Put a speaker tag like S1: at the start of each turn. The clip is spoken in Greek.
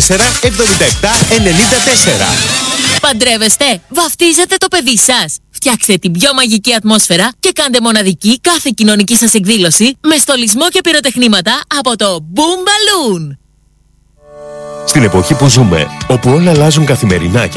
S1: Παντρεύεστε, βαφτίζετε το παιδί σας. Φτιάξτε την πιο μαγική ατμόσφαιρα και κάντε μοναδική κάθε κοινωνική σας εκδήλωση με στολισμό και πυροτεχνήματα από το Boom Balloon.
S2: Στην εποχή που ζούμε, όπου όλα αλλάζουν καθημερινά